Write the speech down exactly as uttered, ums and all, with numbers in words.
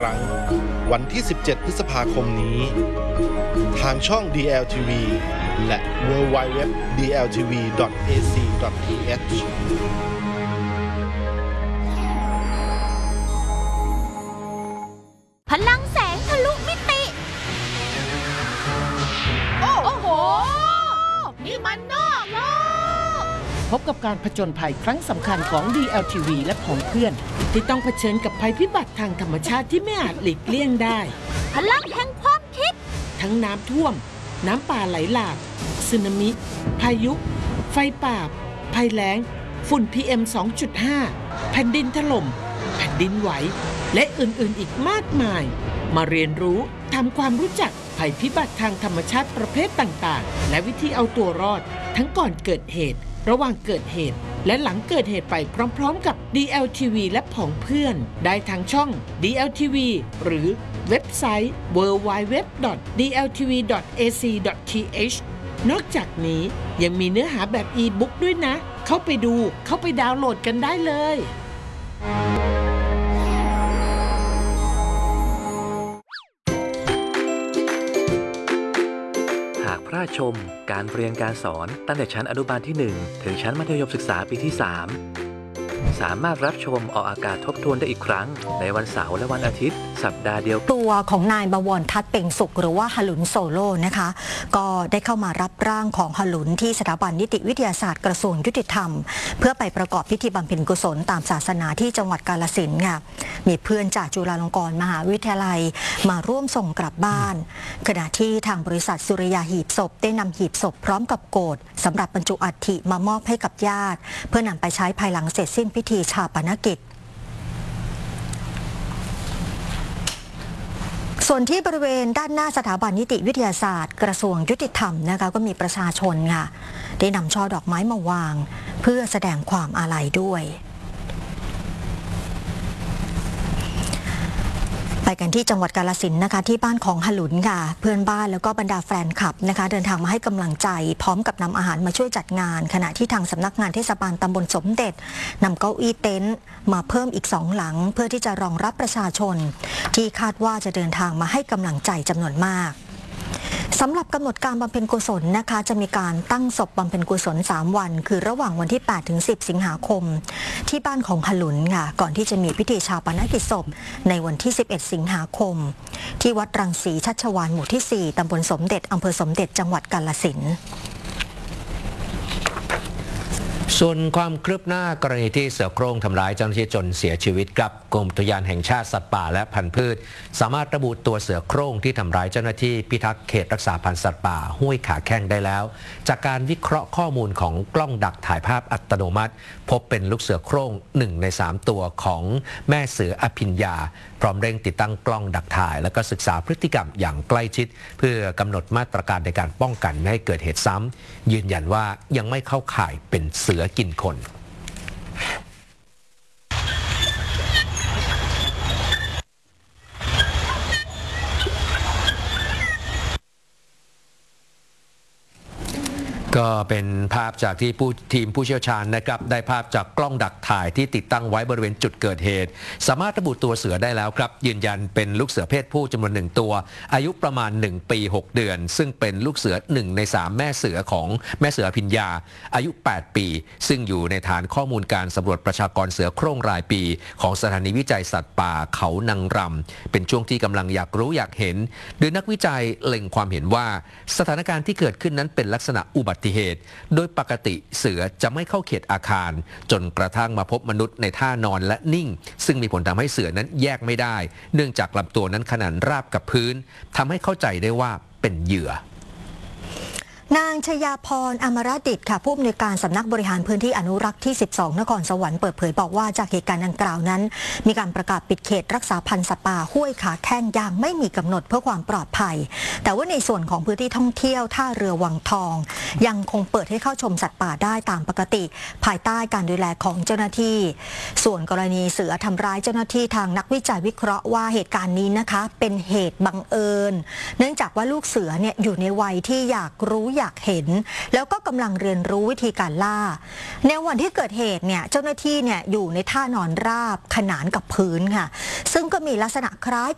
ครั้งวันที่ สิบเจ็ด พฤษภาคมนี้ทางช่อง ดี แอล ที วี และ ดับเบิลยู ดับเบิลยู ดับเบิลยู ดอท ดี แอล ที วี ดอท เอ ซี ดอท ที เอชพลังแสงทะลุมิติโอ้โหนี่มันนอกโลกพบกับการผจญภัยครั้งสำคัญของ ดี แอล ที วี และผองเพื่อนที่ต้องเผชิญกับภัยพิบัติทางธรรมชาติที่ไม่อาจหลีกเลี่ยงได้พลังแห่งความคิดทั้งน้ำท่วมน้ำป่าไหลหลากสึนามิพายุไฟป่าภัยแล้งฝุ่น พี เอ็ม สองจุดห้า แผ่นดินถล่มแผ่นดินไหวและอื่นๆอีกมากมายมาเรียนรู้ทำความรู้จักภัยพิบัติทางธรรมชาติประเภทต่างๆและวิธีเอาตัวรอดทั้งก่อนเกิดเหตุระหว่างเกิดเหตุและหลังเกิดเหตุไปพร้อมๆกับ ดี แอล ที วี และผองเพื่อนได้ทางช่อง ดี แอล ที วี หรือเว็บไซต์ ดับเบิลยู ดับเบิลยู ดับเบิลยู ดอท ดี แอล ที วี ดอท เอ ซี ดอท ที เอช นอกจากนี้ยังมีเนื้อหาแบบอีบุ๊กด้วยนะเข้าไปดูเข้าไปดาวน์โหลดกันได้เลยหากพลาดชมการเรียนการสอนตั้งแต่ชั้นอนุบาลที่หนึ่งถึงชั้นมัธยมศึกษาปีที่สามสามารถรับชมออกอากาศทบทวนได้อีกครั้งในวันเสาร์และวันอาทิตย์สัปดาห์เดียวตัวของนายบวรทัศน์เป่งสุขหรือว่าหลุนโซโล่นะคะก็ได้เข้ามารับร่างของหลุนที่สถาบันนิติวิทยาศาสตร์กระทรวงยุติธรรมเพื่อไปประกอบพิธีบำเพ็ญกุศลตามศาสนาที่จังหวัดกาฬสินธุ์ค่ะมีเพื่อนจากจุฬาลงกรณ์มหาวิทยาลัยมาร่วมส่งกลับบ้านขณะที่ทางบริษัทสุริยาหีบศพได้นำหีบศพพร้อมกับโกฐสำหรับบรรจุอัฐิมามอบให้กับญาติเพื่อนำไปใช้ภายหลังเสร็จสิ้นพิธีชาปนกิจส่วนที่บริเวณด้านหน้าสถาบันนิติวิทยาศาสตร์กระทรวงยุติธรรมนะคะก็มีประชาชนค่ะได้นำช่อดอกไม้มาวางเพื่อแสดงความอาลัยด้วยไปกันที่จังหวัดกาฬสินธุ์นะคะที่บ้านของหลุนค่ะเพื่อนบ้านแล้วก็บรรดาแฟนคลับนะคะเดินทางมาให้กำลังใจพร้อมกับนำอาหารมาช่วยจัดงานขณะที่ทางสำนักงานเทศบาลตำบลสมเด็จนำเก้าอี้เต็นท์มาเพิ่มอีกสองหลังเพื่อที่จะรองรับประชาชนที่คาดว่าจะเดินทางมาให้กำลังใจจำนวนมากสำหรับกำหนดการบำเพ็ญกุศลนะคะจะมีการตั้งศพบำเพ็ญกุศลสามวันคือระหว่างวันที่ แปดถึงสิบ สิงหาคมที่บ้านของหลุนค่ะก่อนที่จะมีพิธีชาปนกิจศพในวันที่ สิบเอ็ด สิงหาคมที่วัดรังสีชัชวาลหมู่ที่ สี่ ตำบลสมเด็จอำเภอสมเด็จจังหวัดกาฬสินธุ์ส่วนความคืบหน้ากรณีที่เสือโคร่งทำร้ายเจ้าหน้าที่จนเสียชีวิตกับกรมอุทยานแห่งชาติสัตว์ป่าและพันธุ์พืชสามารถระบุตัวเสือโคร่งที่ทำร้ายเจ้าหน้าที่พิทักษ์เขตรักษาพันธุ์สัตว์ป่าห้วยขาแข้งได้แล้วจากการวิเคราะห์ข้อมูลของกล้องดักถ่ายภาพอัตโนมัติพบเป็นลูกเสือโคร่งหนึ่งในสามตัวของแม่เสืออภิญญาพร้อมเร่งติดตั้งกล้องดักถ่ายและก็ศึกษาพฤติกรรมอย่างใกล้ชิดเพื่อกำหนดมาตรการในการป้องกันไม่ให้เกิดเหตุซ้ำยืนยันว่ายังไม่เข้าข่ายเป็นเสือกินคนก็เป็นภาพจากที่ผู้ทีมผู้เชี่ยวชาญนะครับได้ภาพจากกล้องดักถ่ายที่ติดตั้งไว้บริเวณจุดเกิดเหตุสามารถระบุตัวเสือได้แล้วครับยืนยันเป็นลูกเสือเพศผู้จำนวนหนึ่งตัวอายุประมาณหนึ่งปีหกเดือนซึ่งเป็นลูกเสือหนึ่งในสามแม่เสือของแม่เสืออภิญญาอายุแปดปีซึ่งอยู่ในฐานข้อมูลการสำรวจประชากรเสือโคร่งรายปีของสถานีวิจัยสัตว์ป่าเขานางรำเป็นช่วงที่กำลังอยากรู้อยากเห็นโดยนักวิจัยเล็งความเห็นว่าสถานการณ์ที่เกิดขึ้นนั้นเป็นลักษณะอุบัติเหตุโดยปกติเสือจะไม่เข้าเขตอาคารจนกระทั่งมาพบมนุษย์ในท่านอนและนิ่งซึ่งมีผลทำให้เสือนั้นแยกไม่ได้เนื่องจากลำตัวนั้นขนานราบกับพื้นทำให้เข้าใจได้ว่าเป็นเหยื่อนางชยาพรอมรดิษฐ์ค่ะผู้อำนวยการสำนักบริหารพื้นที่อนุรักษ์ที่สิบสองนครสวรรค์เปิดเผยบอกว่าจากเหตุการณ์ดังกล่าวนั้นมีการประกาศปิดเขตรักษาพันธุ์สัตว์ป่าห้วยขาแข้งอย่างไม่มีกำหนดเพื่อความปลอดภัยแต่ว่าในส่วนของพื้นที่ท่องเที่ยวท่าเรือวังทองยังคงเปิดให้เข้าชมสัตว์ป่าได้ตามปกติภายใต้การดูแลของเจ้าหน้าที่ส่วนกรณีเสือทำร้ายเจ้าหน้าที่ทางนักวิจัยวิเคราะห์ว่าเหตุการณ์นี้นะคะเป็นเหตุบังเอิญเนื่องจากว่าลูกเสือเนี่ยอยู่ในวัยที่อยากรู้อยากเห็น แล้วก็กำลังเรียนรู้วิธีการล่าในวันที่เกิดเหตุเนี่ยเจ้าหน้าที่เนี่ยอยู่ในท่านอนราบขนานกับพื้นค่ะซึ่งก็มีลักษณะคล้าย